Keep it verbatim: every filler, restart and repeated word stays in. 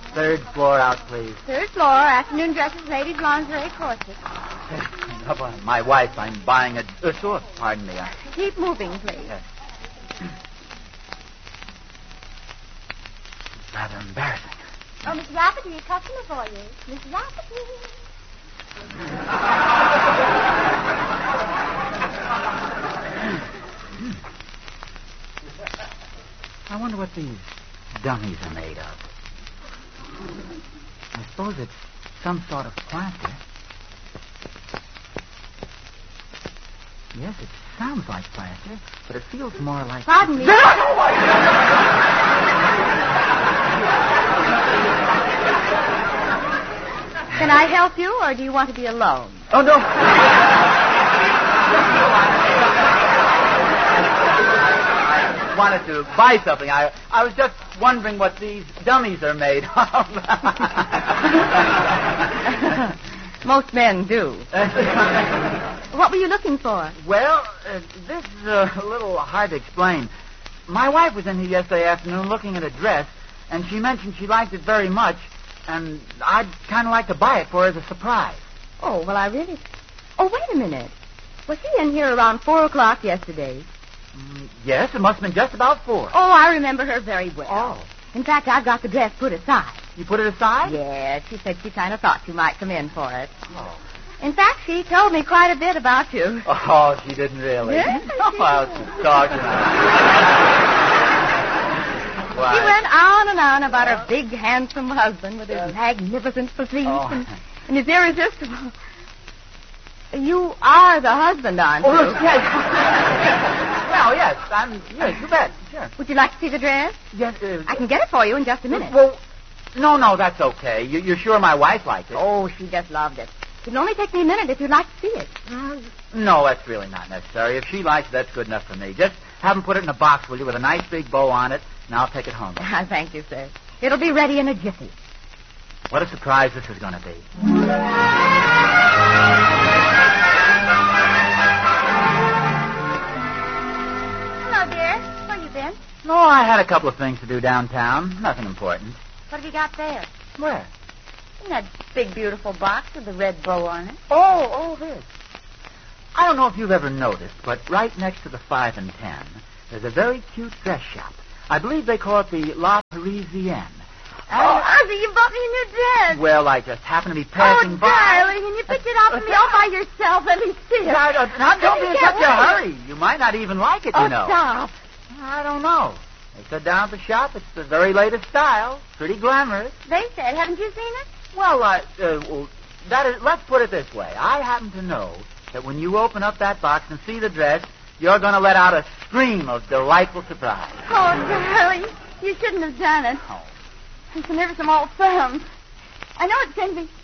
Third floor out, please. Third floor, afternoon dresses, ladies' lingerie, corsets. My wife, I'm buying a... Uh, sure, pardon me. I... Keep moving, please. Yes. Rather embarrassing. Oh, Miss Rafferty, a customer for you. Miss Rafferty. I wonder what these dummies are made of. I suppose it's some sort of plaster. Yes, it sounds like plaster, but it feels more like... Pardon me. Can I help you, or do you want to be alone? Oh, no. I wanted to buy something. I I was just wondering what these dummies are made of. Most men do. What were you looking for? Well, uh, this is uh, a little hard to explain. My wife was in here yesterday afternoon looking at a dress, and she mentioned she liked it very much, and I'd kind of like to buy it for her as a surprise. Oh, well, I really... Oh, wait a minute. Was she in here around four o'clock yesterday? Mm, yes, it must have been just about four. Oh, I remember her very well. Oh. In fact, I've got the dress put aside. You put it aside? Yes, she said she kind of thought you might come in for it. Oh. In fact, she told me quite a bit about you. Oh, she didn't really? Yes, Oh, she well, did. she's talking. Why? She went on and on about her big, handsome husband with his magnificent physique Oh. and, and his irresistible... You are the husband, aren't you? Oh, yes. Well, yes, I'm... Yes, you bet. Sure. Would you like to see the dress? Yes, uh, I can get it for you in just a minute. Well, no, no, that's okay. You, you're sure my wife liked it? Oh, she just loved it. It'll only take me a minute if you'd like to see it. Mm, no, that's really not necessary. If she likes it, that's good enough for me. Just have them put it in a box, will you, with a nice big bow on it, and I'll take it home. I thank you, sir. It'll be ready in a jiffy. What a surprise this is going to be. Hello, dear. Where you been? Oh, I had a couple of things to do downtown. Nothing important. What have you got there? Where? In that big, beautiful box with the red bow on it. Oh, oh, this. I don't know if you've ever noticed, but right next to the five and ten, there's a very cute dress shop. I believe they call it the La Parisienne. And Oh, Ozzy, you bought me a new dress. well, I just happened to be passing oh, by. darling, and you picked it out for me all by yourself. Let me see it. Now, now, now, don't be in Get such a away. hurry. You might not even like it, Oh, you know. stop. I don't know. They said down at the shop it's the very latest style. Pretty glamorous. They said, haven't you seen it? Well, uh, uh, well that is, let's put it this way. I happen to know that when you open up that box and see the dress, you're going to let out a scream of delightful surprise. Oh, darling, you shouldn't have done it. Oh. It's never some old thumbs. I know it's going to be